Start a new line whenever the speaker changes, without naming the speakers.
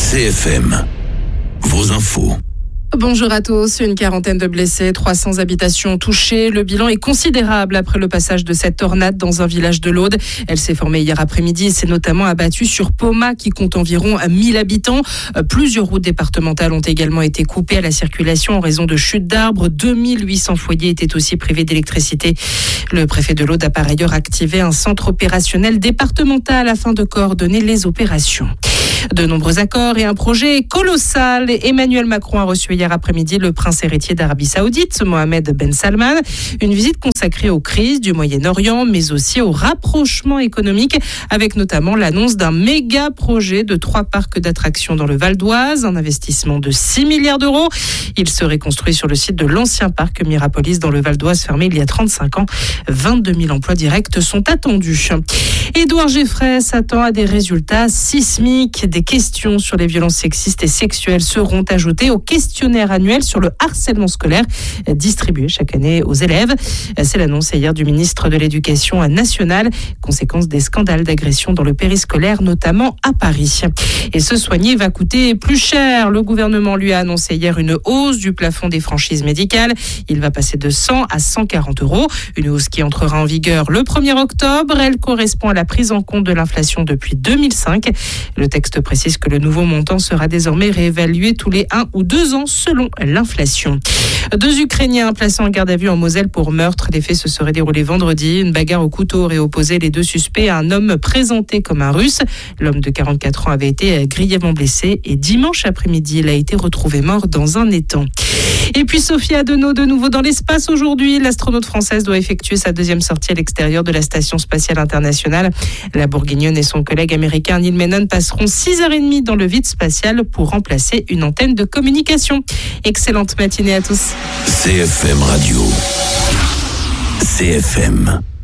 CFM, vos infos.
Bonjour à tous. Une quarantaine de blessés, 300 habitations touchées. Le bilan est considérable après le passage de cette tornade dans un village de l'Aude. Elle s'est formée hier après-midi et s'est notamment abattue sur Poma qui compte environ 1000 habitants. Plusieurs routes départementales ont également été coupées à la circulation en raison de chutes d'arbres. 2800 foyers étaient aussi privés d'électricité. Le préfet de l'Aude a par ailleurs activé un centre opérationnel départemental afin de coordonner les opérations. De nombreux accords et un projet colossal. Emmanuel Macron a reçu hier après-midi le prince héritier d'Arabie Saoudite, Mohamed Ben Salman. Une visite consacrée aux crises du Moyen-Orient, mais aussi au rapprochement économique, avec notamment l'annonce d'un méga projet de 3 parcs d'attractions dans le Val d'Oise, un investissement de 6 milliards d'euros. Il serait construit sur le site de l'ancien parc Mirapolis dans le Val d'Oise, fermé il y a 35 ans. 22 000 emplois directs sont attendus. Édouard Geffray s'attend à des résultats sismiques. Des questions sur les violences sexistes et sexuelles seront ajoutées au questionnaire annuel sur le harcèlement scolaire distribué chaque année aux élèves. C'est l'annonce hier du ministre de l'Éducation nationale, conséquence des scandales d'agression dans le périscolaire, notamment à Paris. Et se soigner va coûter plus cher. Le gouvernement lui a annoncé hier une hausse du plafond des franchises médicales. Il va passer de 100 à 140 €. Une hausse qui entrera en vigueur le 1er octobre. Elle correspond à la prise en compte de l'inflation depuis 2005. Le texte précise que le nouveau montant sera désormais réévalué tous les 1 ou 2 ans selon l'inflation. 2 Ukrainiens placés en garde à vue en Moselle pour meurtre. Les faits se seraient déroulés vendredi. Une bagarre au couteau aurait opposé les 2 suspects à un homme présenté comme un Russe. L'homme de 44 ans avait été grièvement blessé et dimanche après-midi, il a été retrouvé mort dans un étang. Et puis Sophie Adenau de nouveau dans l'espace aujourd'hui. L'astronaute française doit effectuer sa 2e sortie à l'extérieur de la Station spatiale internationale. La Bourguignonne et son collègue américain Neil Menon passeront 6h30 dans le vide spatial pour remplacer une antenne de communication. Excellente matinée à tous.
CFM Radio. CFM.